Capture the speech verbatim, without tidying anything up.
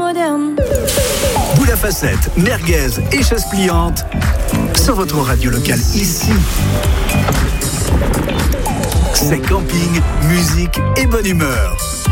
moderne. Boule à facettes, merguez et chaises pliantes sur votre radio locale ici. C'est camping, musique et bonne humeur.